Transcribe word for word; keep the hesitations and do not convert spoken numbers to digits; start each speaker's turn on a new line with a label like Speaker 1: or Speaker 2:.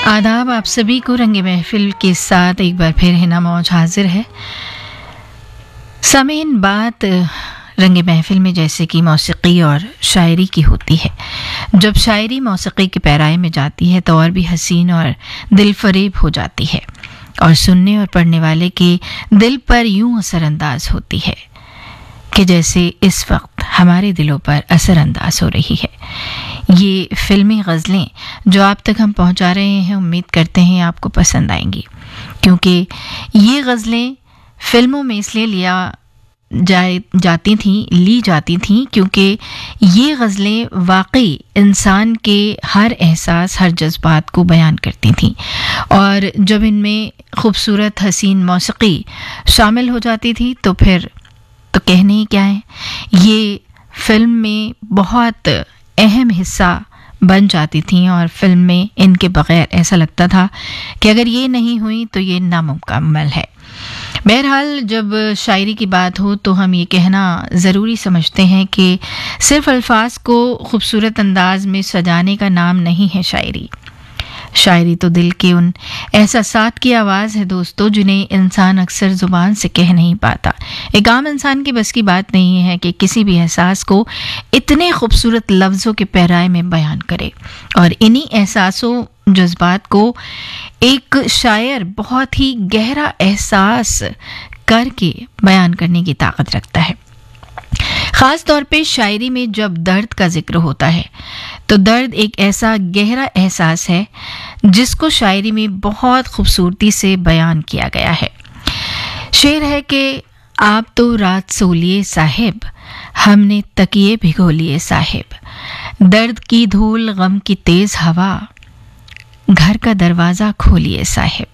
Speaker 1: आदाब, आप सभी को रंगे महफिल के साथ एक बार फिर हिना मौज हाजिर है। सामीन, बात रंगे महफिल में जैसे कि मौसीकी और शायरी की होती है। जब शायरी मौसीकी के पैराए में जाती है तो और भी हसीन और दिलफरेब हो जाती है और सुनने और पढ़ने वाले के दिल पर यूं असरअंदाज होती है कि जैसे इस वक्त हमारे दिलों पर असरअंदाज हो रही है। ये फिल्मी गज़लें जो आप तक हम पहुंचा रहे हैं, उम्मीद करते हैं आपको पसंद आएंगी, क्योंकि ये गज़लें फिल्मों में इसलिए लिया जाए जाती थीं ली जाती थीं क्योंकि ये गज़लें वाकई इंसान के हर एहसास, हर जज्बात को बयान करती थीं। और जब इनमें खूबसूरत हसीन मौसीकी शामिल हो जाती थी तो फिर तो कहने ही क्या है, ये फिल्म में बहुत अहम हिस्सा बन जाती थी और फिल्म में इनके बगैर ऐसा लगता था कि अगर ये नहीं हुई तो ये नामुकम्मल है। बहरहाल, जब शायरी की बात हो तो हम ये कहना ज़रूरी समझते हैं कि सिर्फ अल्फाज को खूबसूरत अंदाज में सजाने का नाम नहीं है शायरी। शायरी तो दिल के उन एहसासात की आवाज़ है दोस्तों, जिन्हें इंसान अक्सर ज़ुबान से कह नहीं पाता। एक आम इंसान की बस की बात नहीं है कि किसी भी एहसास को इतने खूबसूरत लफ्ज़ों के पैराए में बयान करे, और इन्हीं एहसासों, जज्बात को एक शायर बहुत ही गहरा एहसास करके बयान करने की ताकत रखता है। ख़ास तौर पे शायरी में जब दर्द का जिक्र होता है तो दर्द एक ऐसा गहरा एहसास है जिसको शायरी में बहुत खूबसूरती से बयान किया गया है। शेर है कि आप तो रात सो लिए साहिब, हमने तकिए भिगो लिए साहिब, दर्द की धूल, गम की तेज हवा, घर का दरवाज़ा खोलिए साहिब।